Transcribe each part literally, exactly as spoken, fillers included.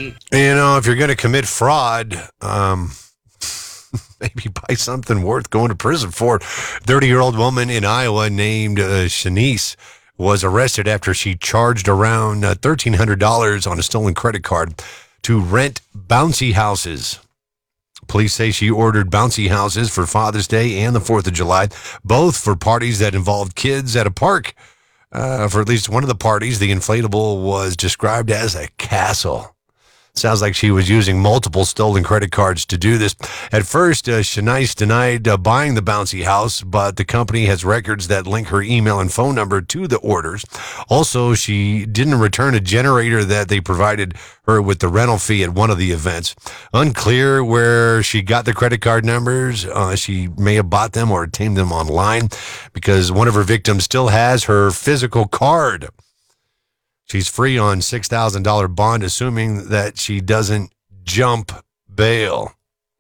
You know, if you're going to commit fraud, um, maybe buy something worth going to prison for. thirty-year-old woman in Iowa named uh, Shanice was arrested after she charged around uh, one thousand three hundred dollars on a stolen credit card to rent bouncy houses. Police say she ordered bouncy houses for Father's Day and the fourth of July, both for parties that involved kids at a park. Uh, for at least one of the parties, the inflatable was described as a castle. Sounds like she was using multiple stolen credit cards to do this. At first, uh, Shanice denied uh, buying the bouncy house, but the company has records that link her email and phone number to the orders. Also, she didn't return a generator that they provided her with the rental fee at one of the events. Unclear where she got the credit card numbers. Uh, she may have bought them or obtained them online because one of her victims still has her physical card. She's free on six thousand dollars bond, assuming that she doesn't jump bail.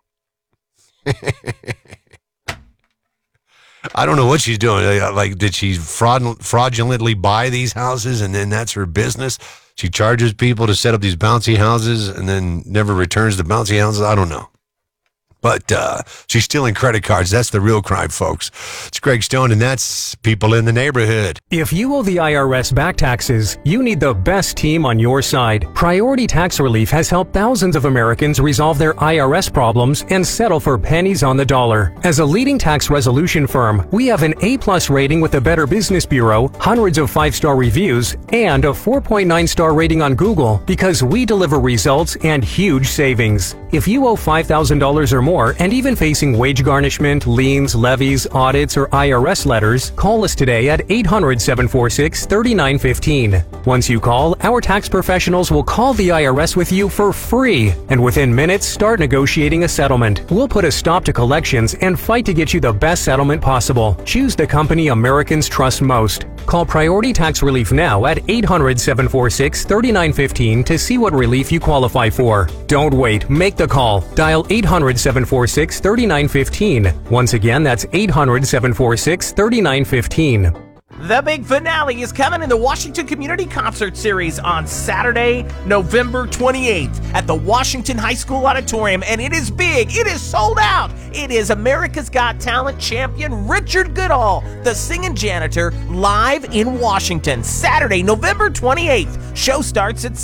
I don't know what she's doing. Like, did she fraud- fraudulently buy these houses, and then that's her business? She charges people to set up these bouncy houses and then never returns the bouncy houses? I don't know. But uh, she's stealing credit cards. That's the real crime, folks. It's Greg Stone, and that's People in the Neighborhood. If you owe the I R S back taxes, you need the best team on your side. Priority Tax Relief has helped thousands of Americans resolve their I R S problems and settle for pennies on the dollar. As a leading tax resolution firm, we have an A-plus rating with the Better Business Bureau, hundreds of five-star reviews, and a four point nine star rating on Google because we deliver results and huge savings. If you owe five thousand dollars or more, and even facing wage garnishment, liens, levies, audits, or I R S letters, call us today at eight hundred, seven four six, three nine one five. Once you call, our tax professionals will call the I R S with you for free, and within minutes start negotiating a settlement. We'll put a stop to collections and fight to get you the best settlement possible. Choose the company Americans trust most. Call Priority Tax Relief now at eight hundred, seven four six, three nine one five to see what relief you qualify for. Don't wait. Make the call. Dial eight hundred, seven four six, three nine one five. Once again, that's eight hundred, seven four six, three nine one five. The big finale is coming in the Washington Community Concert Series on Saturday, November twenty-eighth at the Washington High School Auditorium, and it is big. It is sold out. It is America's Got Talent champion Richard Goodall, the singing janitor, live in Washington. Saturday, November twenty-eighth. Show starts at